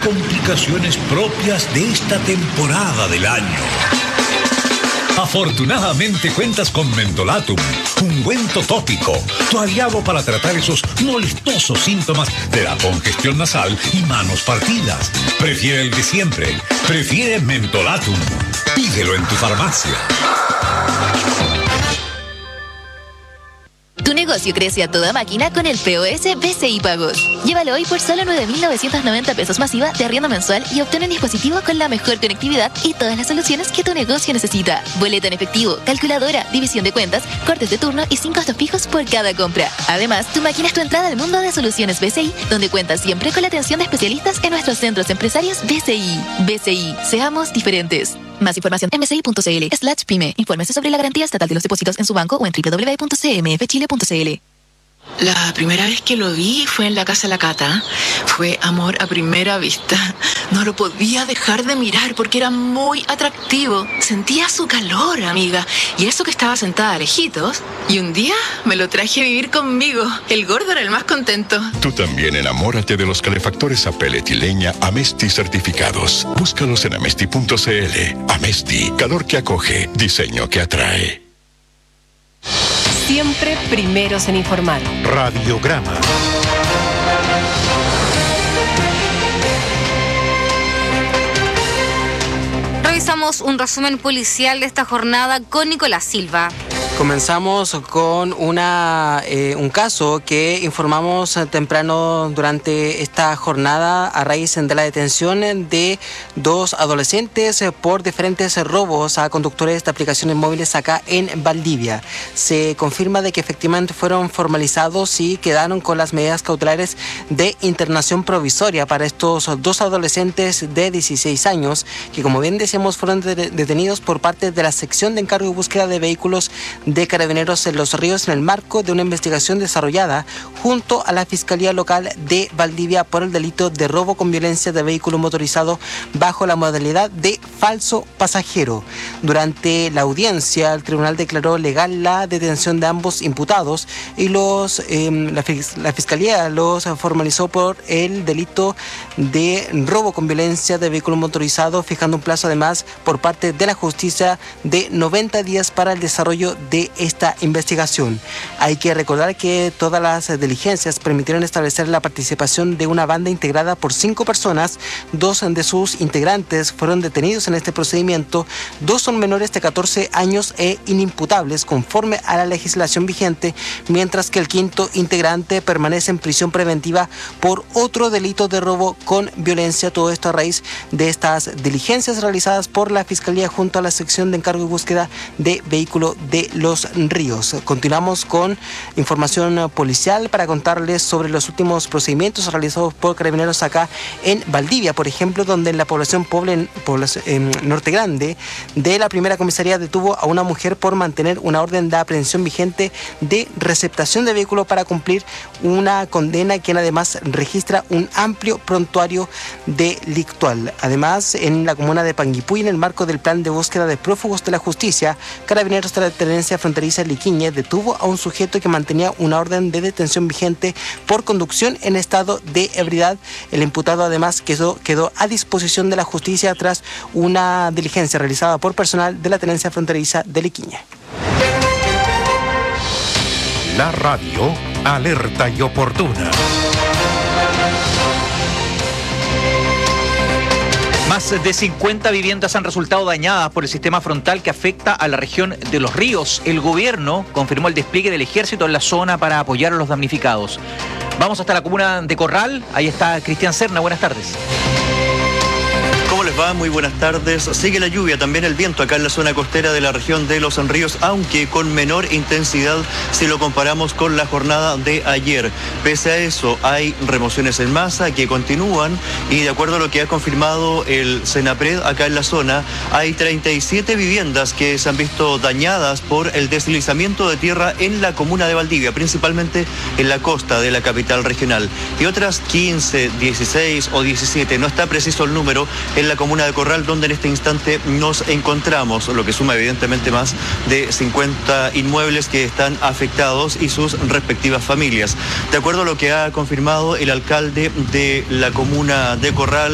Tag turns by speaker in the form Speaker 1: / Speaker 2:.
Speaker 1: complicaciones propias de esta temporada del año. Afortunadamente cuentas con Mentolatum, ungüento tópico, tu aliado para tratar esos molestosos síntomas de la congestión nasal y manos partidas. Prefiere el de siempre. Prefiere Mentolatum. Pídelo en tu farmacia.
Speaker 2: Tu negocio crece a toda máquina con el POS BCI Pagos. Llévalo hoy por solo 9.990 pesos masiva de arriendo mensual y obtén un dispositivo con la mejor conectividad y todas las soluciones que tu negocio necesita. Boleta en efectivo, calculadora, división de cuentas, cortes de turno y sin costos fijos por cada compra. Además, tu máquina es tu entrada al mundo de soluciones BCI, donde cuentas siempre con la atención de especialistas en nuestros centros empresarios BCI. BCI, seamos diferentes. Más información en bci.cl/pyme. Infórmese sobre la garantía estatal de los depósitos en su banco o en www.cmfchile.cl.
Speaker 3: La primera vez que lo vi fue en la casa de la Cata. Fue amor a primera vista. No lo podía dejar de mirar porque era muy atractivo. Sentía su calor, amiga. Y eso que estaba sentada a lejitos. Y un día me lo traje a vivir conmigo. El gordo era el más contento.
Speaker 4: Tú también enamórate de los calefactores a pellet y leña Amesti certificados. Búscalos en amesti.cl. Amesti, calor que acoge, diseño que atrae.
Speaker 5: Siempre primeros en informar.
Speaker 1: Radiograma.
Speaker 6: Revisamos un resumen policial de esta jornada con Nicolás Silva.
Speaker 7: Comenzamos con un caso que informamos temprano durante esta jornada a raíz de la detención de dos adolescentes por diferentes robos a conductores de aplicaciones móviles acá en Valdivia. Se confirma de que efectivamente fueron formalizados y quedaron con las medidas cautelares de internación provisoria para estos dos adolescentes de 16 años que, como bien decíamos, fueron detenidos por parte de la sección de encargo y búsqueda de vehículos de Carabineros en Los Ríos en el marco de una investigación desarrollada junto a la Fiscalía Local de Valdivia por el delito de robo con violencia de vehículo motorizado bajo la modalidad de falso pasajero. Durante la audiencia, el tribunal declaró legal la detención de ambos imputados y la Fiscalía los formalizó por el delito de robo con violencia de vehículo motorizado, fijando un plazo además por parte de la justicia de 90 días para el desarrollo de esta investigación. Hay que recordar que todas las diligencias permitieron establecer la participación de una banda integrada por 5 personas. 2 de sus integrantes fueron detenidos en este procedimiento. 2 son menores de 14 años e inimputables conforme a la legislación vigente, mientras que el 5º integrante permanece en prisión preventiva por otro delito de robo con violencia. Todo esto a raíz de estas diligencias realizadas por la Fiscalía junto a la sección de encargo y búsqueda de vehículo de Los Ríos. Continuamos con información policial para contarles sobre los últimos procedimientos realizados por Carabineros acá en Valdivia, por ejemplo, donde en la población Norte Grande de la primera comisaría detuvo a una mujer por mantener una orden de aprehensión vigente de receptación de vehículo para cumplir una condena, quien además registra un amplio prontuario delictual. Además, en la comuna de Panguipulli, en el marco del plan de búsqueda de prófugos de la justicia, Carabineros de la tenencia fronteriza Liquiñe detuvo a un sujeto que mantenía una orden de detención vigente por conducción en estado de ebriedad. El imputado además quedó a disposición de la justicia tras una diligencia realizada por personal de la tenencia fronteriza de Liquiñe.
Speaker 1: La radio alerta y oportuna.
Speaker 8: Más de 50 viviendas han resultado dañadas por el sistema frontal que afecta a la región de Los Ríos. El gobierno confirmó el despliegue del ejército en la zona para apoyar a los damnificados. Vamos hasta la comuna de Corral. Ahí está Cristian Serna. Buenas tardes.
Speaker 9: ¿Cómo les va? Muy buenas tardes. Sigue la lluvia, también el viento acá en la zona costera de la región de Los Ríos, aunque con menor intensidad si lo comparamos con la jornada de ayer. Pese a eso, hay remociones en masa que continúan y de acuerdo a lo que ha confirmado el Senapred acá en la zona, hay 37 viviendas que se han visto dañadas por el deslizamiento de tierra en la comuna de Valdivia, principalmente en la costa de la capital regional. Y otras 15, 16 o 17, no está preciso el número, en la comuna de Corral, donde en este instante nos encontramos, lo que suma evidentemente más de 50 inmuebles que están afectados y sus respectivas familias. De acuerdo a lo que ha confirmado el alcalde de la comuna de Corral,